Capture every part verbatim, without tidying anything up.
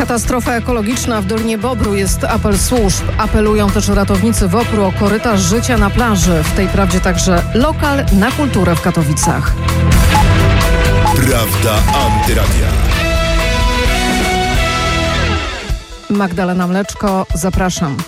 Katastrofa ekologiczna w Dolinie Bobru, jest apel służb. Apelują też ratownicy WOPR-u o korytarz życia na plaży. W tej prawdzie także lokal na kulturę w Katowicach. Prawda Antyradia. Magdalena Mleczko, zapraszam.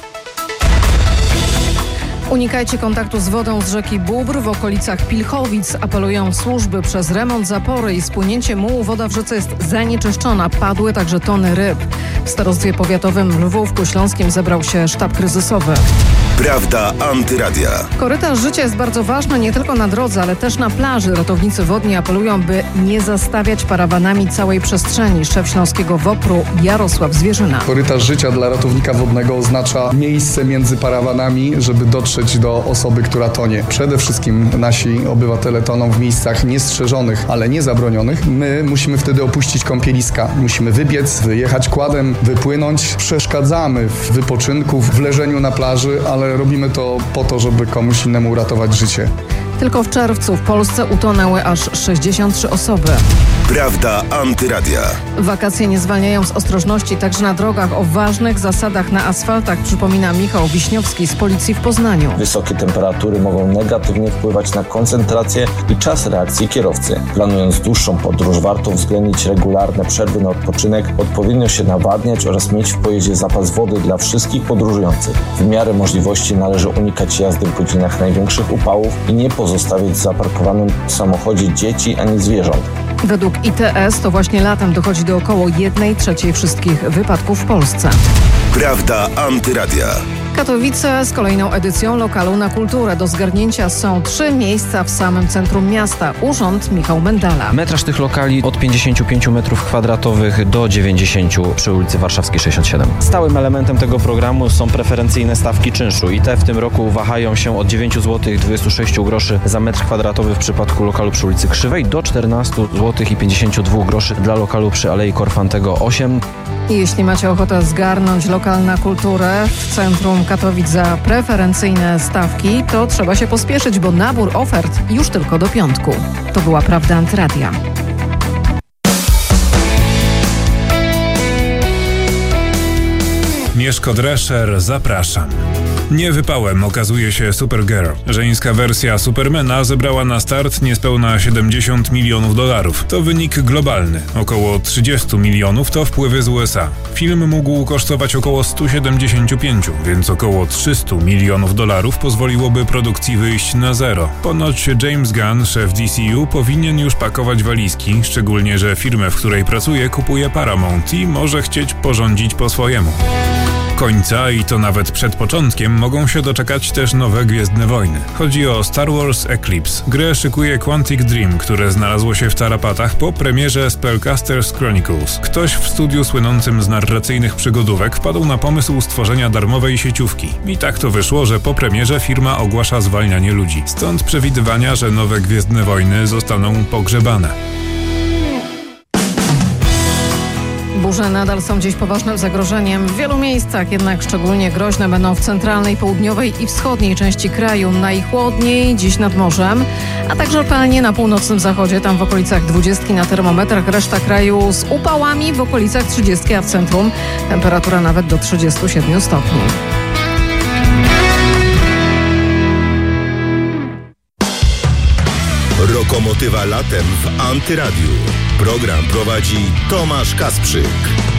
Unikajcie kontaktu z wodą z rzeki Bóbr w okolicach Pilchowic. Apelują służby. Przez remont zapory i spłynięcie mułu woda w rzece jest zanieczyszczona. Padły także tony ryb. W starostwie powiatowym Lwówku Śląskim zebrał się sztab kryzysowy. Prawda Antyradia. Korytarz życia jest bardzo ważny nie tylko na drodze, ale też na plaży. Ratownicy wodni apelują, by nie zastawiać parawanami całej przestrzeni. Szef śląskiego WOPR-u Jarosław Zwierzyna. Korytarz życia dla ratownika wodnego oznacza miejsce między parawanami, żeby dotrzeć do osoby, która tonie. Przede wszystkim nasi obywatele toną w miejscach niestrzeżonych, ale nie zabronionych. My musimy wtedy opuścić kąpieliska. Musimy wybiec, wyjechać kładem, wypłynąć. Przeszkadzamy w wypoczynku, w leżeniu na plaży, ale robimy to po to, żeby komuś innemu uratować życie. Tylko w czerwcu w Polsce utonęły aż sześćdziesiąt trzy osoby. Prawda Antyradia. Wakacje nie zwalniają z ostrożności także na drogach. O ważnych zasadach na asfaltach przypomina Michał Wiśniowski z Policji w Poznaniu. Wysokie temperatury mogą negatywnie wpływać na koncentrację i czas reakcji kierowcy. Planując dłuższą podróż, warto uwzględnić regularne przerwy na odpoczynek, odpowiednio się nawadniać oraz mieć w pojeździe zapas wody dla wszystkich podróżujących. W miarę możliwości należy unikać jazdy w godzinach największych upałów i nie pozostawiać w zaparkowanym samochodzie dzieci ani zwierząt. Według I T S to właśnie latem dochodzi do około jednej trzeciej wszystkich wypadków w Polsce. Prawda Antyradia. Katowice z kolejną edycją lokalu na kulturę. Do zgarnięcia są trzy miejsca w samym centrum miasta. Urząd Michał Mendala. Metraż tych lokali od pięćdziesięciu pięciu metrów kwadratowych do dziewięćdziesięciu przy ulicy Warszawskiej sześćdziesiąt siedem. Stałym elementem tego programu są preferencyjne stawki czynszu i te w tym roku wahają się od dziewięć złotych dwadzieścia sześć groszy za metr kwadratowy w przypadku lokalu przy ulicy Krzywej do czternaście złotych pięćdziesiąt dwa groszy dla lokalu przy Alei Korfantego osiem. I jeśli macie ochotę zgarnąć lokal na kulturę w centrum Katowic za preferencyjne stawki, to trzeba się pospieszyć, bo nabór ofert już tylko do piątku. To była Prawda Antyradia. Mieszko Drescher, zapraszam. Nie wypałem okazuje się Supergirl. Żeńska wersja Supermana zebrała na start niespełna siedemdziesiąt milionów dolarów. To wynik globalny. Około trzydzieści milionów to wpływy z U S A. Film mógł kosztować około sto siedemdziesiąt pięć, więc około trzysta milionów dolarów pozwoliłoby produkcji wyjść na zero. Ponoć James Gunn, szef D C U, powinien już pakować walizki, szczególnie że firmę, w której pracuje, kupuje Paramount i może chcieć porządzić po swojemu. Końca, i to nawet przed początkiem, mogą się doczekać też nowe Gwiezdne Wojny. Chodzi o Star Wars Eclipse. Grę szykuje Quantic Dream, które znalazło się w tarapatach po premierze Spellcasters Chronicles. Ktoś w studiu słynącym z narracyjnych przygodówek wpadł na pomysł stworzenia darmowej sieciówki. I tak to wyszło, że po premierze firma ogłasza zwalnianie ludzi. Stąd przewidywania, że nowe Gwiezdne Wojny zostaną pogrzebane. Burze nadal są dziś poważnym zagrożeniem. W wielu miejscach jednak szczególnie groźne będą w centralnej, południowej i wschodniej części kraju. Najchłodniej dziś nad morzem, a także lokalnie na północnym zachodzie, tam w okolicach dwudziestki na termometrach. Reszta kraju z upałami w okolicach trzydziestki, a w centrum temperatura nawet do trzydziestu siedmiu stopni. Lokomotywa latem w Antyradiu. Program prowadzi Tomasz Kasprzyk.